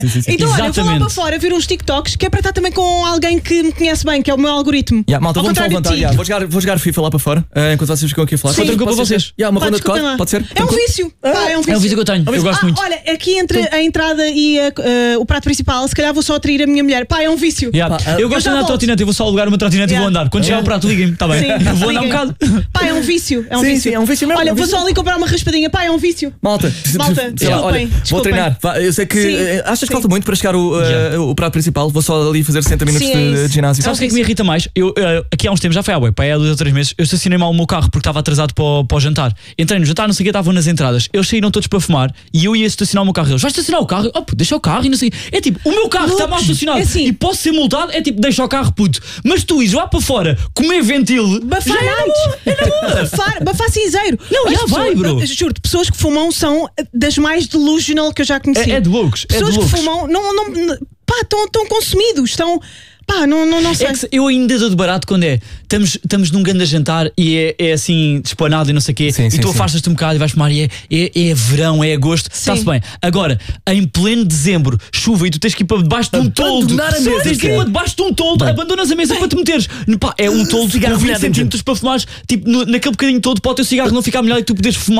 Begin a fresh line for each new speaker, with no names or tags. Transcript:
Então, olha, eu vou lá
Exatamente.
para fora ver uns TikToks que é para estar também com alguém que me conhece bem, que é o meu algoritmo.
Malta,
Ao
vamos só
contrário de
levantar.
ti.
Vou jogar FIFA lá para fora, enquanto vocês ficam aqui a falar.
Sim.
Pode ser
Tranquilo para vocês.
Uma
Pá,
ronda de
desculpem
COD,
lá.
pode ser?
É um vício. Pá, é um
É um vídeo que eu tenho, eu gosto muito.
Olha, aqui entre a entrada e o prato principal, se calhar vou só atrair a minha mulher. Pá, é um vício.
Yeah.
Pá,
eu gosto de
já
andar de
volto.
trotinete, eu vou só alugar uma trotinete e vou andar. Quando chegar ao prato, liguem-me, está bem?
Sim,
Eu vou andar um
liguem.
bocado.
Pá, é um vício. É um
Sim,
vício.
sim, é um vício mesmo,
Olha,
é um
vou
vício.
só ali comprar uma raspadinha. Pá, é um vício.
Malta,
Desculpem,
vou
desculpem.
treinar. Eu sei que
Sim,
achas que
sim.
falta muito para chegar o prato principal. Vou só ali fazer 60 minutos
Sim, é isso.
de ginásio.
Sabes o que é que me irrita mais? Eu, aqui há uns tempos, já foi há bué, pá, há 2 ou 3 meses, eu estacionei mal o meu carro porque estava atrasado para o jantar. Entrei no jantar, não sei o que, estavam nas entradas. Eles saíram todos para fumar e eu ia estacionar o meu carro. Eles, vais estacionar o carro? Oh, puto, deixa o carro e não sei. É tipo, o meu carro está mal estacionado
É assim.
e posso ser multado, é tipo, deixa o carro, puto. Mas tu ires lá para fora, comer ventile,
Bafar
já é
antes. Bafar cinzeiro.
Não,
As
já vai,
pessoas-
bro.
Juro-te, pessoas que fumam são das mais delusional que eu já conheci.
É de loucos, é de
Pessoas que
loucos.
fumam, pá, estão consumidos, estão. Pá, não sei.
É que eu ainda dou de barato quando estamos num grande jantar e é assim despanado e não sei o quê,
Sim,
e
sim,
tu
sim.
afastas-te um bocado e vais fumar e é verão, é agosto, está-se bem. Agora, em pleno dezembro, chuva e tu tens que ir para debaixo de um toldo,
Abandonar a mesa,
tens que ir
cara.
para debaixo de um toldo, abandonas a mesa para te meteres. Pá, é um toldo com 20 centímetros para fumares, tipo, naquele bocadinho todo para o teu cigarro não ficar melhor e tu poderes fumar.